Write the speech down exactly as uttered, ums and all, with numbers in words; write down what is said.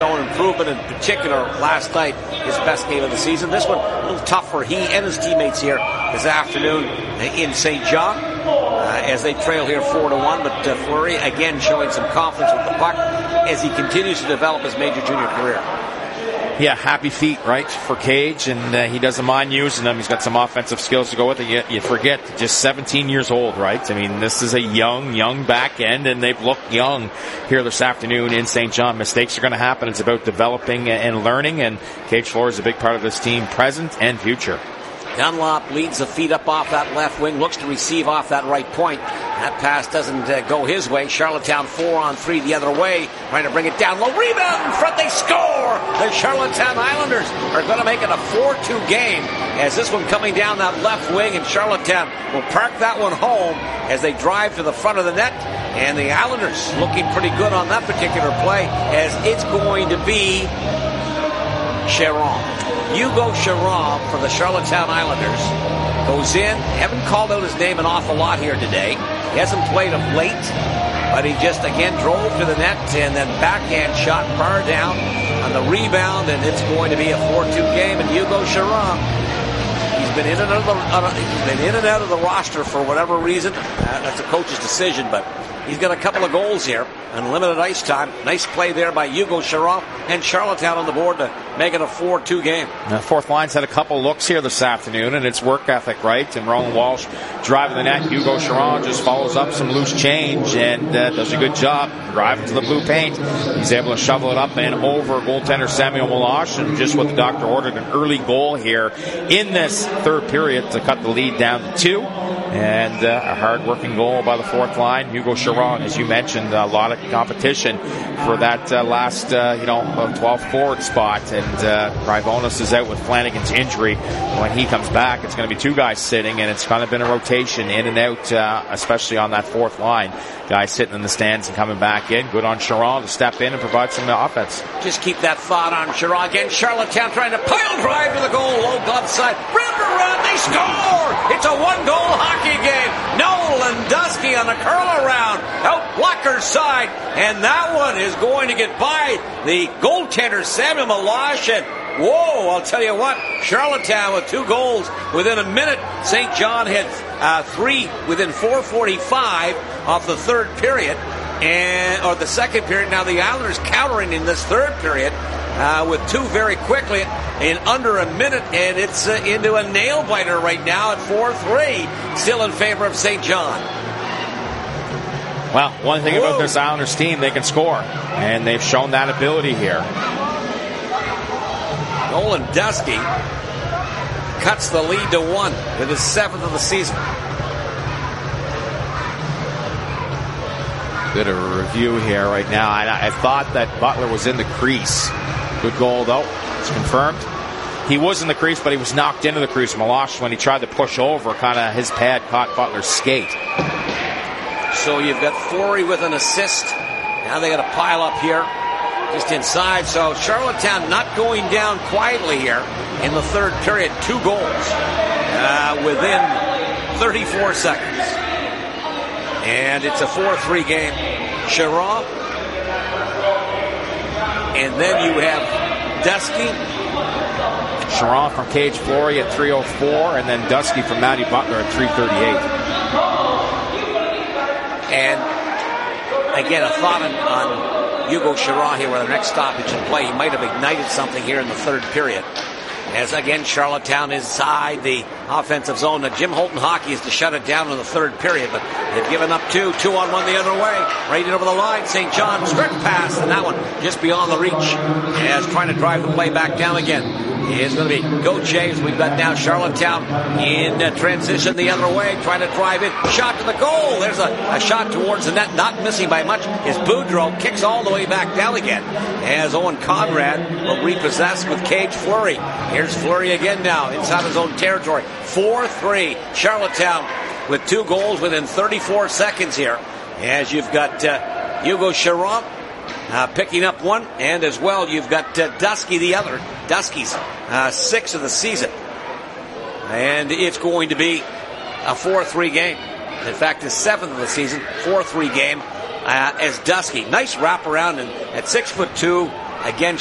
Improvement in particular last night, his best game of the season. This one a little tough for he and his teammates here this afternoon in Saint John uh, as they trail here four to one. But uh, Fleury again showing some confidence with the puck as he continues to develop his major junior career. Yeah, happy feet, right, for Cage, and uh, he doesn't mind using them. He's got some offensive skills to go with it. You, you forget, just seventeen years old, right? I mean, this is a young, young back end, and they've looked young here this afternoon in Saint John. Mistakes are going to happen. It's about developing and learning, and Cage Fleury is a big part of this team, present and future. Dunlop leads the feet up off that left wing, looks to receive off that right point. That pass doesn't uh, go his way. Charlottetown four on three the other way, trying to bring it down low. Rebound in front, they score! The Charlottetown Islanders are going to make it a four two game as this one coming down that left wing, and Charlottetown will park that one home as they drive to the front of the net. And the Islanders looking pretty good on that particular play as it's going to be Sharon. Hugo Sharon for the Charlottetown Islanders goes in. Haven't called out his name an awful lot here today. He hasn't played of late, but he just again drove to the net and then backhand shot far down on the rebound, and it's going to be a four two game. And Hugo Sharon, he's been in and out of the, uh, he's been in and out of the roster for whatever reason. Uh, that's a coach's decision, but he's got a couple of goals here and limited ice time. Nice play there by Hugo Sharon, and Charlottetown on the board to make it a four two game. The fourth line's had a couple looks here this afternoon, and it's work ethic, right? And Roland Walsh driving the net. Hugo Sharon just follows up some loose change and uh, does a good job driving to the blue paint. He's able to shovel it up and over goaltender Samuel Meloche, and just what the doctor ordered, an early goal here in this third period to cut the lead down to two. And uh, a hard-working goal by the fourth line. Hugo Sharon, as you mentioned, a lot of competition for that uh, last, uh, you know, twelfth forward spot. And uh, Rivonis is out with Flanagan's injury. When he comes back, it's going to be two guys sitting, and it's kind of been a rotation in and out, uh, especially on that fourth line. Guys sitting in the stands and coming back in. Good on Sharon to step in and provide some offense. Just keep that thought on Sharon. Again, Charlottetown trying to pile drive to the goal. Low glove side. River run. They score! It's a one-goal hockey game. Nolan Dusky on the curl around. Out blocker side. And that one is going to get by the goaltender, Samuel Meloche. And whoa, I'll tell you what, Charlottetown with two goals within a minute. Saint John had uh, three within four forty-five of the third period, and or the second period. Now the Islanders countering in this third period uh, with two very quickly in under a minute, and it's uh, into a nail-biter right now at four three, still in favor of Saint John. Well, one thing Whoa. about this Islanders team, they can score, and they've shown that ability here. Nolan Dusky cuts the lead to one with his seventh of the season. Bit of a review here right now. I, I thought that Butler was in the crease. Good goal, though. It's confirmed. He was in the crease, but he was knocked into the crease. Meloche, when he tried to push over, kind of his pad caught Butler's skate. So you've got Fleury with an assist. Now they got to pile up here just inside. So Charlottetown not going down quietly here in the third period. Two goals uh, within thirty-four seconds. And it's a four three game. Sharon. And then you have Dusky. Sharon from Cage Fleury at three oh four, and then Dusky from Matty Butler at three thirty-eight. And again, a thought on, on Hugo Sharon here with the next stoppage in play. He might have ignited something here in the third period. As again, Charlottetown is inside the offensive zone. Now, Jim Holton Hockey is to shut it down in the third period, but they've given up two. Two on one the other way. Right over the line. Saint John stretch pass, and that one just beyond the reach. As trying to drive the play back down again is going to be Go James. We've got now Charlottetown in uh, transition the other way, trying to drive it. Shot to the goal. There's a, a shot towards the net, not missing by much. Is Boudreau kicks all the way back down again as Owen Conrad will repossess with Cage Fleury. Here's Fleury again now inside his own territory. four three. Charlottetown with two goals within thirty-four seconds here. As you've got uh, Hugo Sharon uh, picking up one, and as well you've got uh, Dusky the other. Dusky's uh, sixth of the season. And it's going to be a four three game. In fact, his seventh of the season, four three game uh, as Dusky. Nice wraparound, and at six foot two, Again,